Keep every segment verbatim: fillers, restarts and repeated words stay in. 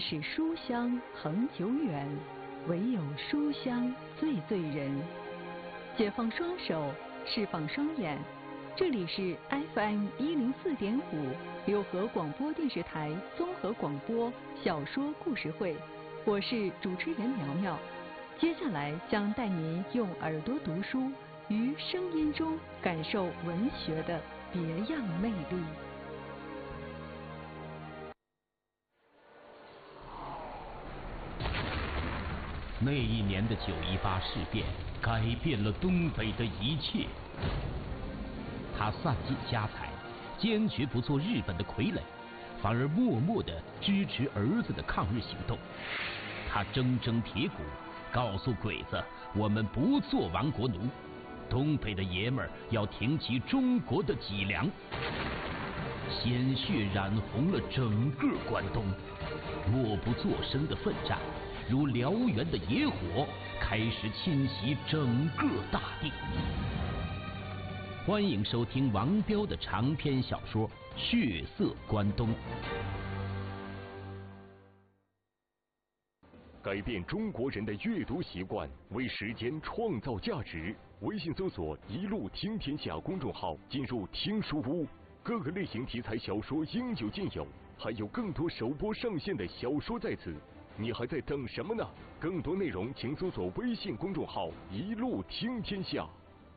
是书香恒久远，唯有书香最醉人。解放双手，释放双眼，这里是 F M 一零四点五六合广播电视台综合广播小说故事会，我是主持人苗苗。接下来将带您用耳朵读书，于声音中感受文学的别样魅力。 那一年的九一八事变改变了东北的一切。他散尽家财，坚决不做日本的傀儡，反而默默地支持儿子的抗日行动。他铮铮铁骨，告诉鬼子，我们不做亡国奴，东北的爷们儿要挺起中国的脊梁。鲜血染红了整个关东，默不作声的奋战如燎原的野火，开始侵袭整个大地。欢迎收听王彪的长篇小说《血色关东》。 改变中国人的阅读习惯，为时间创造价值。微信搜索“一路听天下”公众号，进入听书屋，各个类型题材小说应有尽有，还有更多首播上线的小说在此。你还在等什么呢？更多内容请搜索微信公众号“一路听天下”。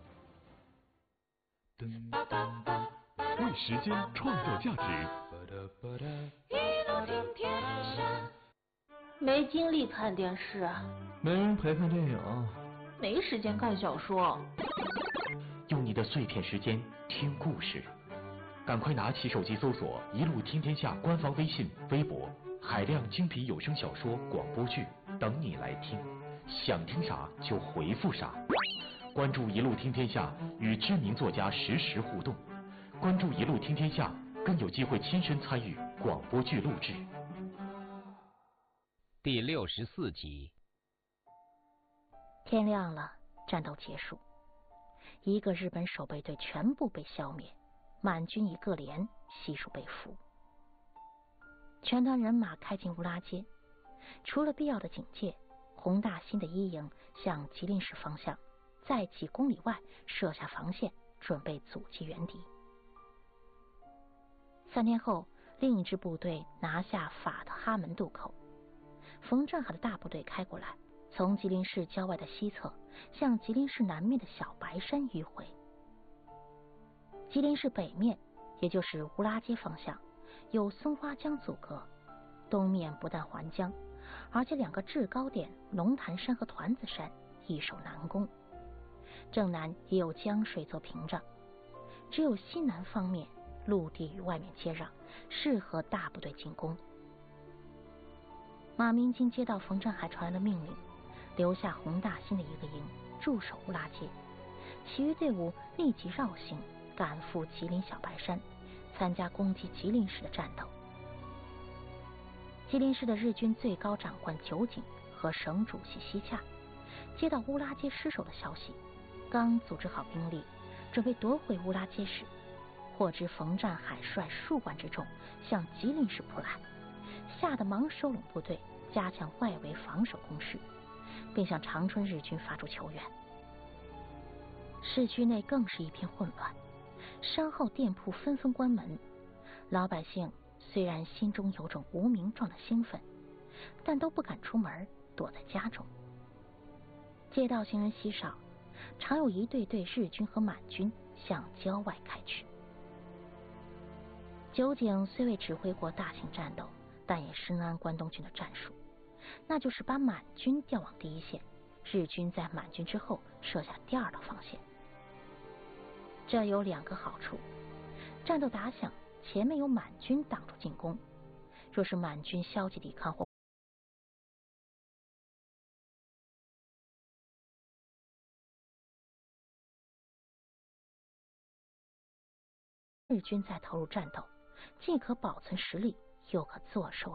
为时间创造价值。 一路听天下。没精力看电视， 没人陪看电影， 没时间看小说。 用你的碎片时间听故事，赶快拿起手机搜索“一路听天下”官方微信、微博。海量精品有声小说、广播剧等你来听，想听啥就回复啥。关注一路听天下，与知名作家实时互动。关注一路听天下，更有机会亲身参与广播剧录制。 第六十四集。 天亮了，战斗结束，一个日本守备队全部被消灭，满军一个连悉数被俘。全团人马开进乌拉街，除了必要的警戒，洪大兴的一营向吉林市方向在几公里外设下防线，准备阻击援敌。三天后，另一支部队拿下法特哈门渡口，冯占海的大部队开过来，从吉林市郊外的西侧向吉林市南面的小白山迂回。吉林市北面，也就是乌拉街方向，有松花江阻隔，东面不但环江，而且两个制高点龙潭山和团子山易守难攻，正南也有江水做屏障，只有西南方面陆地与外面接壤，适合大部队进攻。马明金接到冯占海传来的命令，留下洪大兴的一个营驻守乌拉街，其余队伍立即绕行赶赴吉林小白山，参加攻击吉林市的战斗。吉林市的日军最高长官酒井和省主席西洽接到乌拉街失守的消息，刚组织好兵力准备夺回乌拉街时，获知冯占海率数万之众向吉林市扑来，吓得忙收拢部队，加强外围防守工事，并向长春日军发出求援。市区内更是一片混乱，商号店铺纷纷关门，老百姓虽然心中有种无名状的兴奋，但都不敢出门，躲在家中。街道行人稀少，常有一队队日军和满军向郊外开去。酒井虽未指挥过大型战斗，但也深谙关东军的战术，那就是把满军调往第一线，日军在满军之后设下第二道防线。这有两个好处：战斗打响，前面有满军挡住进攻；若是满军消极抵抗或日军再投入战斗，既可保存实力，又可坐收